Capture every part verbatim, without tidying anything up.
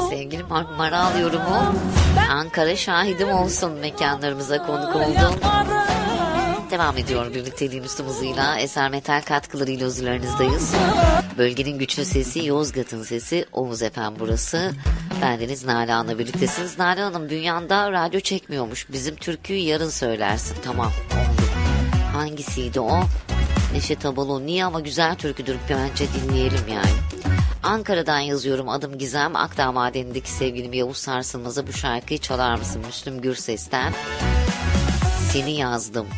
Sevgili Mark Maral yorumu. Ankara şahidim olsun, mekanlarımıza konuk oldum. Devam ediyor birlikteliğimiz tüm hızıyla. Eser Metal katkılarıyla huzurlarınızdayız. Bölgenin güçlü sesi, Yozgat'ın sesi, Oğuz Efem burası. Bendeniz Nalan'la birliktesiniz. Nalan Hanım, dünyanda radyo çekmiyormuş. Bizim türküyü yarın söylersin. Tamam, oldu. Hangisiydi o? Neşet Abalon. Niye ama, güzel türküdür, bence dinleyelim yani. Ankara'dan yazıyorum, adım Gizem. Akdağ Madeni'ndeki sevgilim Yavuz Sarsılmaz'a bu şarkıyı çalar mısın? Müslüm Gürses'ten. Seni yazdım.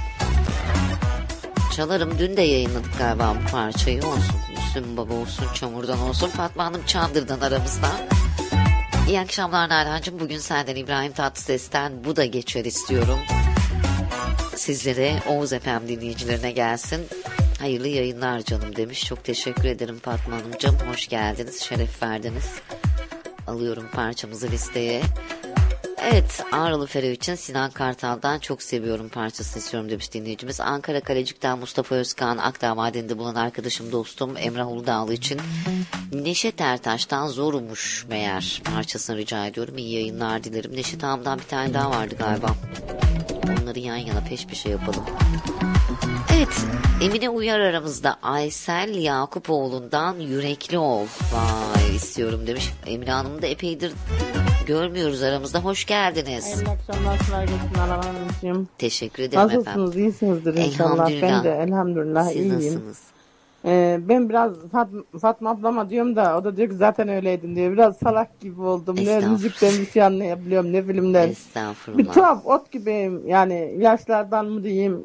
Çalarım. Dün de yayınladık galiba bu parçayı. Olsun. Müslüm Baba olsun, Çamur'dan olsun, Fatma Hanım Çandır'dan aramızda. İyi akşamlar Nalan'cığım. Bugün senden İbrahim Tatlıses'ten Bu Da Geçer istiyorum. Sizlere, Oğuz Efem dinleyicilerine gelsin. Hayırlı yayınlar canım demiş. Çok teşekkür ederim Fatma Hanımcığım. Hoş geldiniz, şeref verdiniz. Alıyorum parçamızı listeye. Evet, Ağrılı Fero için Sinan Kartal'dan Çok Seviyorum parçasını istiyorum demiş dinleyicimiz. Ankara Kalecik'ten Mustafa Özkan, Akdağ Madeni'nde bulunan arkadaşım, dostum Emrah Uludağlı için Neşet Ertaş'tan Zormuş Meğer parçasını rica ediyorum. İyi yayınlar dilerim. Neşet Ağam'dan bir tane daha vardı galiba. Onları yan yana peş peşe yapalım. Evet, Emine Uyar aramızda. Aysel Yakupoğlu'ndan Yürekli Ol. Vay istiyorum demiş. Emine Hanım'ı da epeydir görmüyoruz aramızda. Hoş geldiniz. Hayırlı akşamlar, kolay gelsin Alan Hanımcığım. Teşekkür ederim Nasılsınız, efendim. Nasılsınız, iyisinizdir inşallah. Elhamdülillah. Ben de elhamdülillah Siz iyiyim. nasılsınız? Ee, ben biraz Fatma, Fatma ablama diyorum da o da diyor ki zaten öyleydin diyor. Biraz salak gibi oldum. Ne müzikten bir şey anlayabiliyorum, ne filmden. Estağfurullah. Bir tuhaf ot gibiyim yani, yaşlardan mı diyeyim.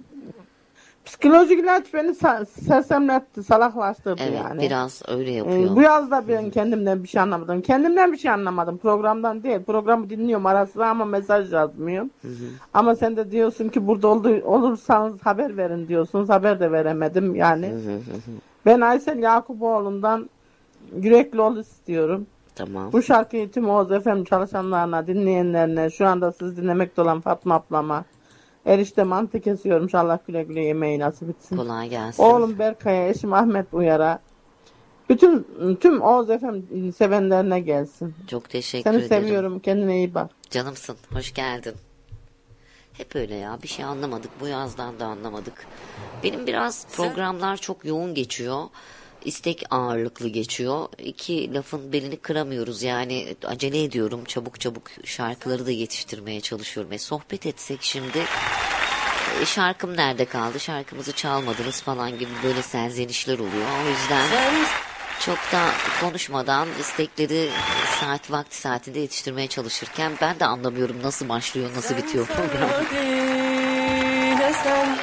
Psikolojik ilaç beni sersemletti, salaklaştırdı evet, yani. biraz öyle yapıyor. Ee, bu yazda ben kendimden bir şey anlamadım. Kendimden bir şey anlamadım. Programdan değil. Programı dinliyorum ara sıra ama mesaj yazmıyorum. Hı hı. Ama sen de diyorsun ki burada oldu, olursanız haber verin diyorsunuz. Haber de veremedim yani. Hı hı hı. Ben Aysel Yakupoğlu'ndan Yürekli Ol istiyorum. Tamam. Bu şarkıyı tüm Oğuz F M çalışanlarına, dinleyenlerine, şu anda siz dinlemekte olan Fatma ablama, erişte mantı kesiyorum. İnşallah güle güle yemeği nasip etsin. Kolay gelsin. Oğlum Berkay'a, eşim Ahmet Uyar'a, bütün tüm Oğuz F M sevenlerine gelsin. Çok teşekkür Seni ederim. Seni seviyorum. Kendine iyi bak. Canımsın. Hoş geldin. Hep öyle ya. Bir şey anlamadık. Bu yazdan da anlamadık. Benim biraz programlar çok yoğun geçiyor. İstek ağırlıklı geçiyor. İki lafın belini kıramıyoruz. Yani acele ediyorum. Çabuk çabuk şarkıları da yetiştirmeye çalışıyorum. E, sohbet etsek şimdi, e, şarkım nerede kaldı? Şarkımızı çalmadınız falan gibi böyle serzenişler oluyor. O yüzden çok da konuşmadan istekleri saat vakti saatinde yetiştirmeye çalışırken ben de anlamıyorum nasıl başlıyor, nasıl bitiyor program.